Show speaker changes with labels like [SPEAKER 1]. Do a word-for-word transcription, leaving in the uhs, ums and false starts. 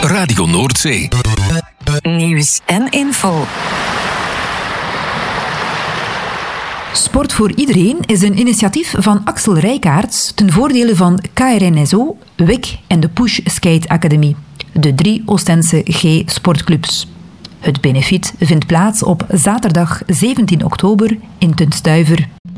[SPEAKER 1] Radio Noordzee.
[SPEAKER 2] Nieuws en info.
[SPEAKER 3] Sport voor iedereen is een initiatief van Axel Rijkaards ten voordele van K R N S O, W I C en de Push Skate Academy, de drie Oostense G-sportclubs. Het benefiet vindt plaats op zaterdag zeventien oktober in Tunstuiver.